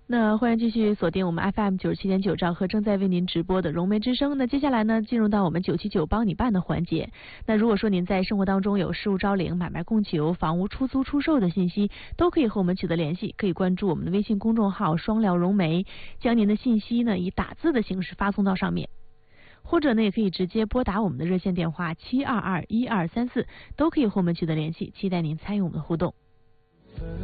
那欢迎继续锁定我们 FM 97.9兆赫正在为您直播的融媒之声。那接下来呢，进入到我们979帮你办的环节。那如果说您在生活当中有事务招领、买卖供求、房屋出租出售的信息，都可以和我们取得联系，可以关注我们的微信公众号双聊融媒，将您的信息呢以打字的形式发送到上面。或者呢，也可以直接拨打我们的热线电话7221234，都可以和我们取得联系，期待您参与我们的互动。